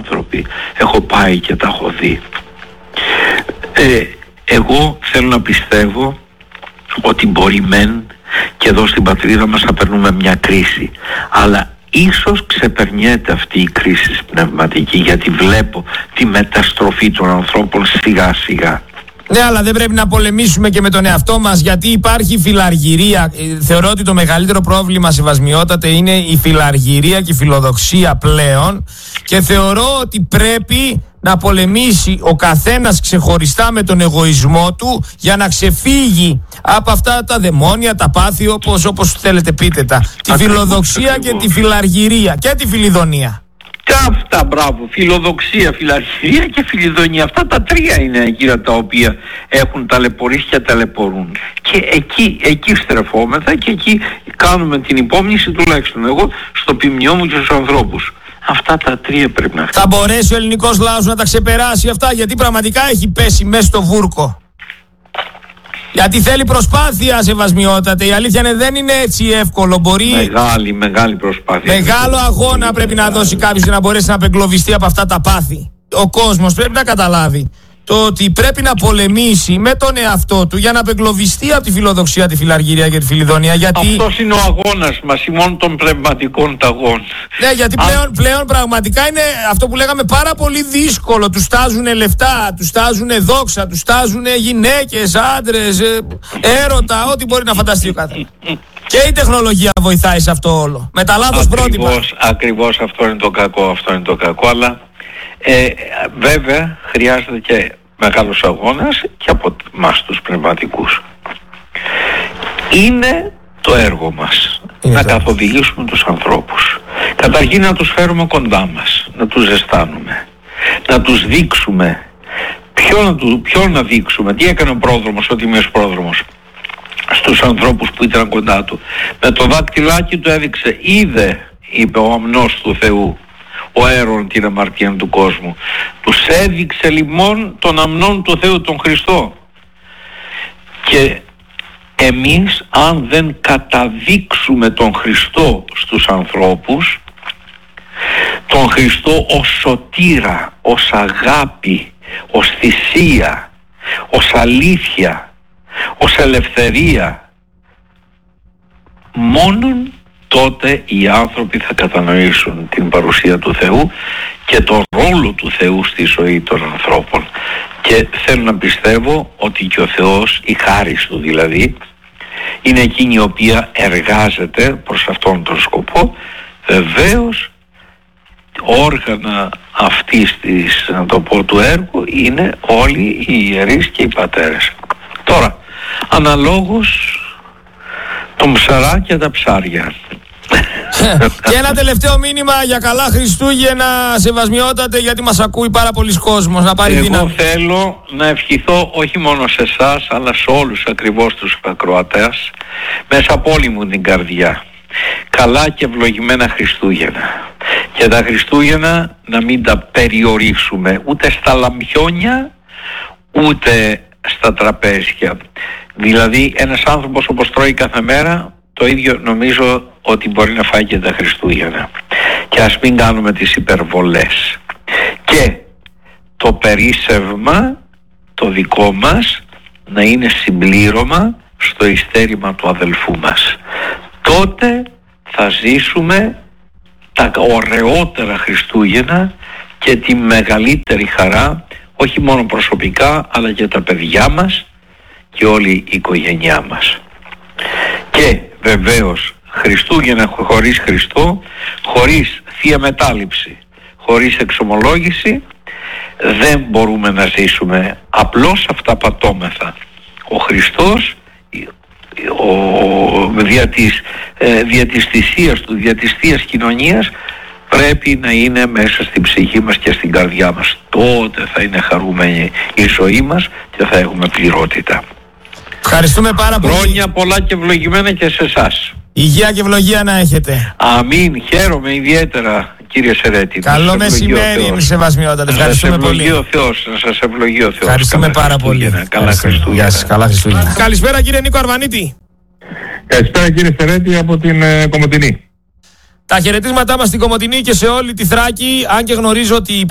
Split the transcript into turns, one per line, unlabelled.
άνθρωποι. Έχω πάει και τα έχω δει. Εγώ θέλω να πιστεύω ότι μπορεί μεν και εδώ στην πατρίδα μας να περνούμε μια κρίση, αλλά ίσως ξεπερνιέται αυτή η κρίση πνευματική, γιατί βλέπω τη μεταστροφή των ανθρώπων σιγά σιγά.
Ναι, αλλά δεν πρέπει να πολεμήσουμε και με τον εαυτό μας, γιατί υπάρχει φιλαργυρία. Θεωρώ ότι το μεγαλύτερο πρόβλημα, σεβασμιότατε, είναι η φιλαργυρία και η φιλοδοξία πλέον, και θεωρώ ότι πρέπει να πολεμήσει ο καθένας ξεχωριστά με τον εγωισμό του για να ξεφύγει από αυτά τα δαιμόνια, τα πάθη, όπως θέλετε πείτε τα. Τη φιλοδοξία και τη φιλαργυρία και τη φιλιδονία.
Και αυτά, μπράβο, φιλοδοξία, φιλαργυρία και φιλιδονία. Αυτά τα τρία είναι εκείνα τα οποία έχουν ταλαιπωρήσει και ταλαιπωρούν. Και εκεί στρεφόμεθα και εκεί κάνουμε την υπόμνηση, τουλάχιστον εγώ, στο ποιμνιό μου και στους ανθρώπους. Αυτά τα τρία πρέπει να
Θα μπορέσει ο ελληνικός λαός να τα ξεπεράσει αυτά, γιατί πραγματικά έχει πέσει μέσα στο βούρκο? Γιατί θέλει προσπάθεια, σεβασμιότατε. Η αλήθεια είναι δεν είναι έτσι εύκολο. Μπορεί...
Μεγάλη προσπάθεια.
Μεγάλο αγώνα πρέπει να δώσει κάποιος για να μπορέσει να απεγκλωβιστεί από αυτά τα πάθη. Ο κόσμος πρέπει να καταλάβει το ότι πρέπει να πολεμήσει με τον εαυτό του για να απεγκλωβιστεί από τη φιλοδοξία, τη φιλαργυρία και τη φιλιδονία. Γιατί...
αυτός είναι ο αγώνας μας, ημών των πνευματικών ταγών.
Ναι, γιατί πλέον πραγματικά είναι αυτό που λέγαμε πάρα πολύ δύσκολο. Τους στάζουν λεφτά, τους στάζουν δόξα, τους στάζουν γυναίκες, άντρες, έρωτα, ό,τι μπορεί να φανταστεί ο καθένας. Και η τεχνολογία βοηθάει σε αυτό όλο. Με τα λάθος πρότυπα.
Ακριβώς αυτό είναι το κακό, αλλά βέβαια χρειάζεται και μεγάλος αγώνας και από εμάς τους πνευματικούς. Είναι το έργο μας να καθοδηγήσουμε τους ανθρώπους. Καταρχήν να τους φέρουμε κοντά μας, να τους ζεστάνουμε, να τους δείξουμε ποιον να δείξουμε, τι έκανε ο πρόδρομος, ο τιμιος πρόδρομος στους ανθρώπους που ήταν κοντά του. Με το δάκτυλάκι του έδειξε, είδε, είπε ο αμνός του Θεού, ο Έρων την αμαρτία του κόσμου. Τους έδειξε λοιπόν τον αμνόν του Θεού, τον Χριστό. Και εμείς αν δεν καταδείξουμε τον Χριστό στους ανθρώπους, τον Χριστό ως σωτήρα, ως αγάπη, ως θυσία, ως αλήθεια, ως ελευθερία, μόνον τότε οι άνθρωποι θα κατανοήσουν την παρουσία του Θεού και τον ρόλο του Θεού στη ζωή των ανθρώπων. Και θέλω να πιστεύω ότι και ο Θεός, η χάρις του δηλαδή, είναι εκείνη η οποία εργάζεται προς αυτόν τον σκοπό. Βεβαίως όργανα αυτής της, να το πω, του έργου είναι όλοι οι ιερείς και οι πατέρες. Τώρα, αναλόγως τον ψαρά και τα ψάρια.
Και ένα τελευταίο μήνυμα για καλά Χριστούγεννα, σεβασμιότατε, γιατί μας ακούει πάρα πολλοί κόσμος, να πάρει δύναμη.
Εγώ θέλω να ευχηθώ όχι μόνο σε εσάς, αλλά σε όλους ακριβώς τους ακροατές, μέσα από όλη μου την καρδιά, καλά και ευλογημένα Χριστούγεννα. Και τα Χριστούγεννα να μην τα περιορίσουμε ούτε στα λαμπιόνια ούτε στα τραπέζια. Δηλαδή ένας άνθρωπος όπως τρώει κάθε μέρα, το ίδιο νομίζω ότι μπορεί να φάει και τα Χριστούγεννα. Και ας μην κάνουμε τις υπερβολές. Και το περίσσευμα το δικό μας να είναι συμπλήρωμα στο ειστέρημα του αδελφού μας. Τότε θα ζήσουμε τα ωραιότερα Χριστούγεννα και τη μεγαλύτερη χαρά, όχι μόνο προσωπικά αλλά και τα παιδιά μας και όλη η οικογένειά μας. Και βεβαίως Χριστούγεννα χωρίς Χριστό, χωρίς Θεία Μετάληψη, χωρίς εξομολόγηση δεν μπορούμε να ζήσουμε. Απλώς αυταπατώμεθα. Ο Χριστός δια της θυσίας του, δια της Θείας Κοινωνίας πρέπει να είναι μέσα στην ψυχή μας και στην καρδιά μας. Τότε θα είναι χαρούμενη η ζωή μας και θα έχουμε πληρότητα.
Ευχαριστούμε πάρα πολύ.
Χρόνια πολλά και ευλογημένα και σε εσάς.
Υγεία και ευλογία να έχετε.
Αμήν. Χαίρομαι ιδιαίτερα, κύριε Σερέτη.
Καλό μεσημέρι, ευχαριστούμε. Ευχαριστούμε πολύ.
Να σας ευλογεί ο Θεός.
Ευχαριστούμε πάρα πολύ.
Καλά Χριστούγεννα.
Γεια σας, καλά Χριστούγεννα. Καλησπέρα κύριε Νίκο Αρβανίτη.
Καλησπέρα κύριε Σερέτη από την Κομοτηνή.
Τα χαιρετίσματά μας στην Κομοτηνή και σε όλη τη Θράκη, αν και γνωρίζω ότι